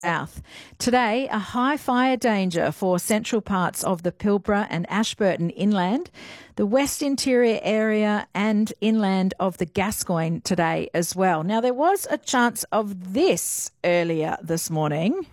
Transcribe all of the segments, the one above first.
south. Today, a high fire danger for central parts of the Pilbara and Ashburton inland, the West Interior area and inland of the Gascoyne today as well. Now, there was a chance of this earlier this morning.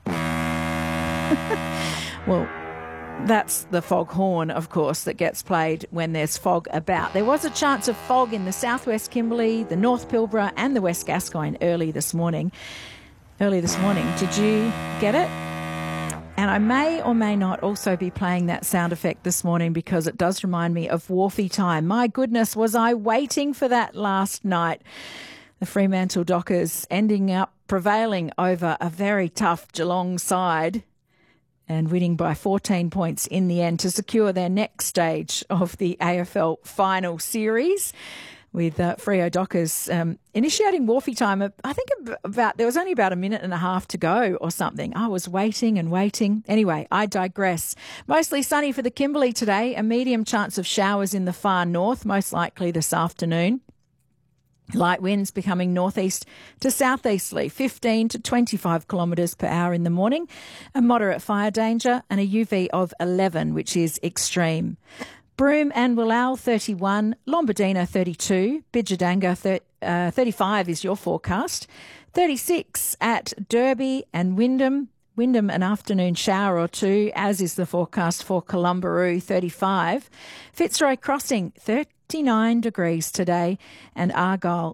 Well, that's the foghorn, of course, that gets played when there's fog about. There was a chance of fog in the southwest Kimberley, the North Pilbara and the West Gascoyne early this morning. Did you get it? And I may or may not also be playing that sound effect this morning because it does remind me of Wharfie time. My goodness, was I waiting for that last night. The Fremantle Dockers ending up prevailing over a very tough Geelong side and winning by 14 points in the end to secure their next stage of the AFL final series, with Freo Dockers initiating Wharfie time. I think there was only about a minute and a half to go or something. I was waiting and waiting. Anyway, I digress. Mostly sunny for the Kimberley today, a medium chance of showers in the far north, most likely this afternoon. Light winds becoming northeast to southeasterly, 15 to 25 kilometres per hour in the morning, a moderate fire danger and a UV of 11, which is extreme. Broome and Willowal 31, Lombardina 32, Bidjadanga 35 is your forecast, 36 at Derby and Wyndham. Wyndham an afternoon shower or two, as is the forecast for Columbaroo 35, Fitzroy Crossing 39 degrees today and Argyle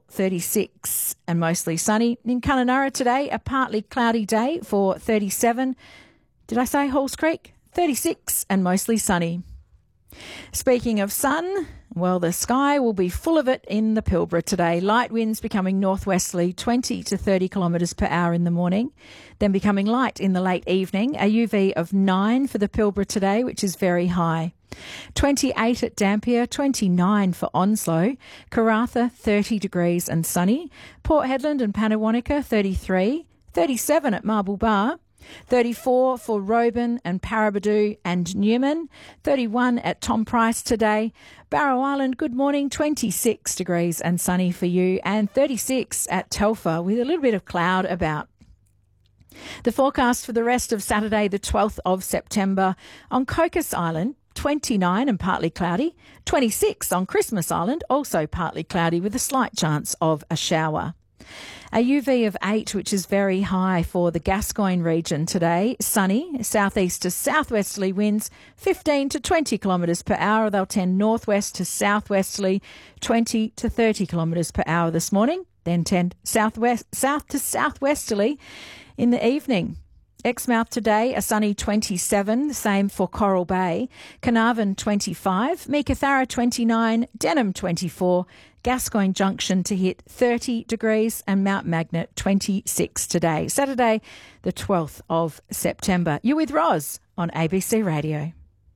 36 and mostly sunny. In Kununurra today, a partly cloudy day for 37. Did I say Halls Creek? 36 and mostly sunny. Speaking of sun, well, the sky will be full of it in the Pilbara today. Light winds becoming northwesterly, 20 to 30 kilometres per hour in the morning, then becoming light in the late evening. A UV of 9 for the Pilbara today, which is very high. 28 at Dampier, 29 for Onslow. Karratha, 30 degrees and sunny. Port Hedland and Pannawonica, 33. 37 at Marble Bar. 34 for Roban and Paraburdoo and Newman. 31 at Tom Price today. Barrow Island, good morning, 26 degrees and sunny for you. And 36 at Telfer with a little bit of cloud about. The forecast for the rest of Saturday, the 12th of September, on Cocos Island, 29 and partly cloudy. 26 on Christmas Island, also partly cloudy with a slight chance of a shower. A UV of 8, which is very high for the Gascoyne region today. Sunny, southeast to southwesterly winds, 15 to 20 kilometres per hour. They'll tend northwest to southwesterly, 20 to 30 kilometres per hour this morning. Then tend south to southwesterly in the evening. Exmouth today, a sunny 27, the same for Coral Bay. Carnarvon 25, Meekatharra 29, Denham 24, Gascoyne Junction to hit 30 degrees and Mount Magnet 26 today. Saturday, the 12th of September. You're with Roz on ABC Radio.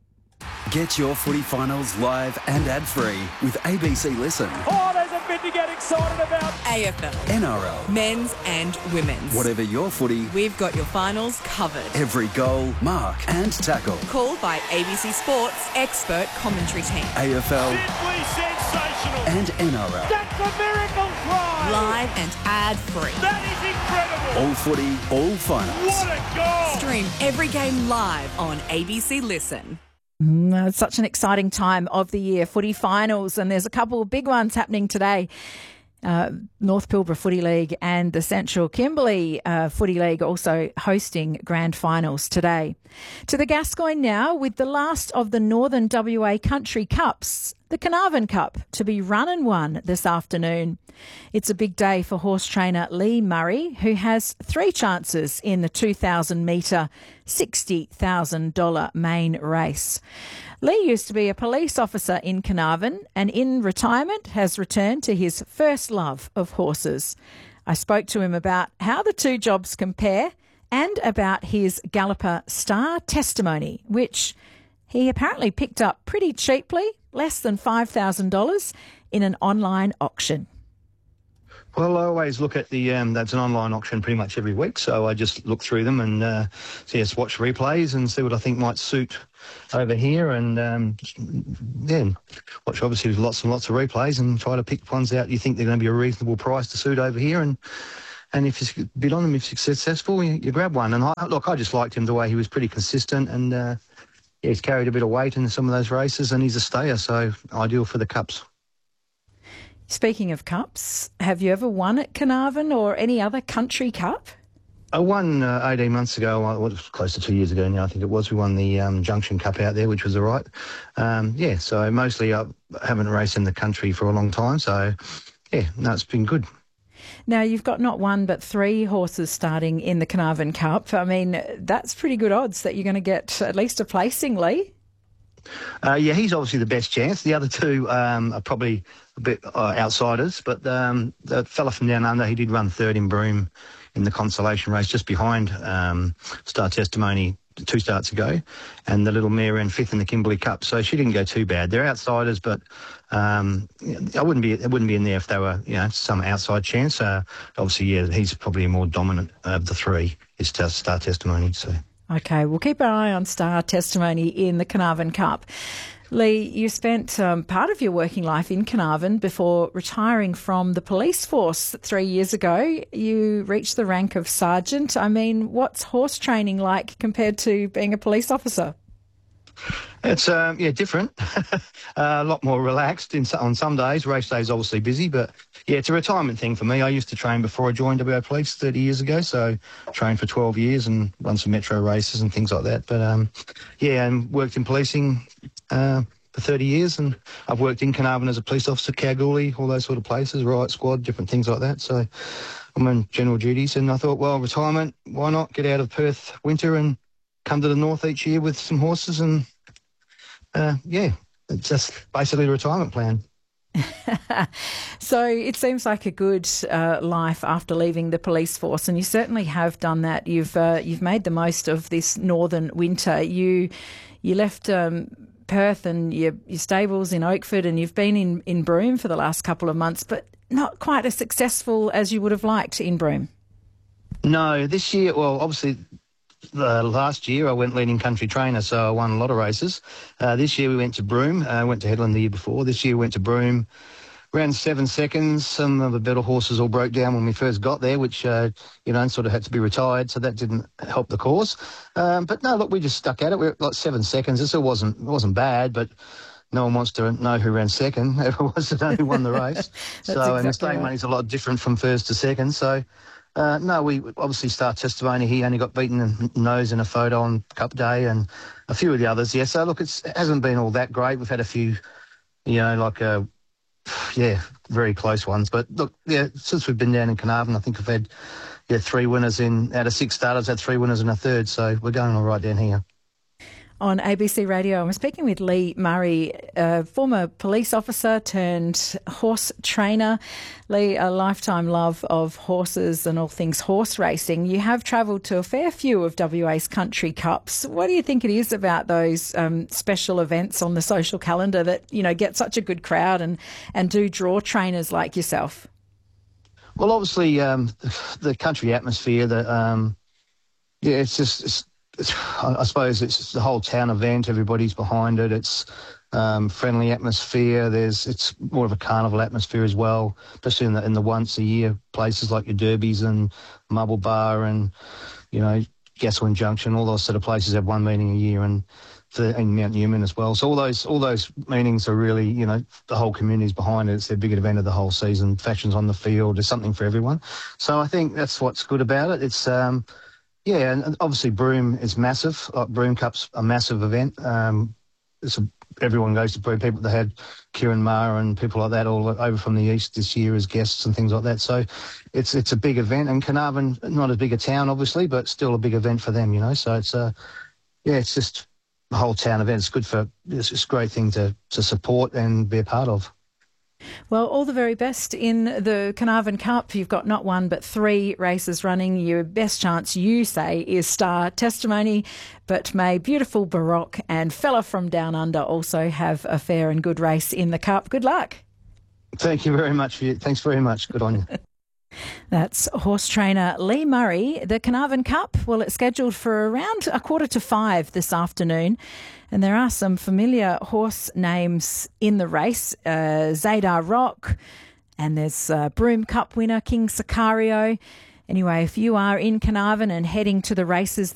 Get your footy finals live and ad-free with ABC Listen. Oh, there's a bit to get excited about. AFL. NRL. Men's and women's. Whatever your footy, we've got your finals covered. Every goal, mark and tackle. Called by ABC Sports expert commentary team. AFL. Simply sensational. And NRL. That's a miracle try. Live and ad-free. That is incredible. All footy, all finals. What a goal. Stream every game live on ABC Listen. It's such an exciting time of the year, footy finals, and there's a couple of big ones happening today. North Pilbara Footy League and the Central Kimberley Footy League also hosting grand finals today. To the Gascoyne now, with the last of the Northern WA Country Cups, the Carnarvon Cup, to be run and won this afternoon. It's a big day for horse trainer Lee Murray, who has 3 chances in the 2,000-metre $60,000 main race. Lee used to be a police officer in Carnarvon and in retirement has returned to his first love of horses. I spoke to him about how the two jobs compare and about his Galloper Star testimony, which he apparently picked up pretty cheaply, less than $5,000, in an online auction. Well, I always look at the, that's an online auction pretty much every week, so I just look through them and watch replays and see what I think might suit over here and then watch obviously lots and lots of replays and try to pick ones out you think they're going to be a reasonable price to suit over here and and if you bid on them, if you're successful, you grab one. And I just liked him the way he was pretty consistent, and he's carried a bit of weight in some of those races, and he's a stayer, so ideal for the Cups. Speaking of Cups, have you ever won at Carnarvon or any other country cup? I won 18 months ago, well, it was close to 2 years ago now, I think it was. We won the Junction Cup out there, which was all right. So mostly I haven't raced in the country for a long time, so it's been good. Now, you've got not one but 3 horses starting in the Carnarvon Cup. I mean, that's pretty good odds that you're going to get at least a placing, Lee. He's obviously the best chance. The other 2 are probably a bit outsiders, but the fella from down under, he did run 3rd in Broome in the consolation race just behind Star Testimony 2 starts ago, and the little mare ran 5th in the Kimberley Cup, so she didn't go too bad. They're outsiders, but it wouldn't be in there if they were some outside chance. Obviously, he's probably a more dominant of the 3 is Star Testimony. So. Okay, we'll keep an eye on Star Testimony in the Carnarvon Cup. Lee, you spent part of your working life in Carnarvon before retiring from the police force 3 years ago. You reached the rank of sergeant. I mean, what's horse training like compared to being a police officer? It's different. A lot more relaxed on some days. Race days obviously busy, but it's a retirement thing for me. I used to train before I joined WA Police 30 years ago, so trained for 12 years and run some metro races and things like that. But and worked in policing for 30 years, and I've worked in Carnarvon as a police officer, Kalgoorlie, all those sort of places, riot squad, different things like that. So I'm on general duties, and I thought, well, retirement, why not get out of Perth winter and come to the north each year with some horses, and it's just basically a retirement plan. So it seems like a good life after leaving the police force, and you certainly have done that. You've made the most of this northern winter. You left Perth and your stables in Oakford, and you've been in Broome for the last couple of months, but not quite as successful as you would have liked in Broome. No, this year, well, obviously last year I went leading country trainer, so I won a lot of races. This year we went to Broome. I went to Headland the year before. This year we went to Broome, ran 7 seconds. Some of the better horses all broke down when we first got there, which, sort of had to be retired, so that didn't help the cause. But no, look, we just stuck at it. We were like 7 seconds. It still wasn't bad, but no one wants to know who ran second. Everyone wants to know who won the race. And the stake money's a lot different from first to second, so... we obviously Star Testimony. He only got beaten in nose in a photo on Cup Day, and a few of the others. Yeah, so look, it hasn't been all that great. We've had a few, very close ones. But look, since we've been down in Carnarvon, I think I've had 3 winners out of 6 starters. Had 3 winners and a third, so we're going all right down here. On ABC Radio, I'm speaking with Lee Murray, a former police officer turned horse trainer. Lee, a lifetime love of horses and all things horse racing. You have travelled to a fair few of WA's country cups. What do you think it is about those special events on the social calendar that, get such a good crowd and do draw trainers like yourself? Well, obviously, the country atmosphere, I suppose it's the whole town event. Everybody's behind it. It's friendly atmosphere. It's more of a carnival atmosphere as well, especially in the once a year places like your Derbies and Marble Bar and Gasoline Junction. All those sort of places have one meeting a year, and Mount Newman as well. So all those meetings are really the whole community's behind it. It's their big event of the whole season. Factions on the field. There's something for everyone. So I think that's what's good about it. It's and obviously Broome is massive. Broome Cup's a massive event. Everyone goes to Broome. People that had Kieran Maher and people like that all over from the east this year as guests and things like that. So it's a big event. And Carnarvon, not as big a town obviously, but still a big event for them. So it's it's just the whole town event. It's a great thing to support and be a part of. Well, all the very best in the Carnarvon Cup. You've got not one but 3 races running. Your best chance, you say, is Star Testimony, but may Beautiful Baroque and Fella from Down Under also have a fair and good race in the Cup. Good luck. Thank you very much. Thanks very much. Good on you. That's horse trainer Lee Murray. The Carnarvon Cup, well, it's scheduled for around 4:45 this afternoon. And there are some familiar horse names in the race. Zadar Rock, and there's Broome Cup winner King Sicario, Anyway, if you are in Carnarvon and heading to the races